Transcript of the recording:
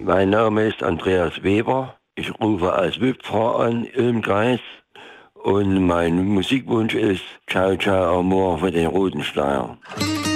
Mein Name ist Andreas Weber. Ich rufe als Wipfahrer an im Kreis und mein Musikwunsch ist Ciao Ciao Amor für den Roten Steier.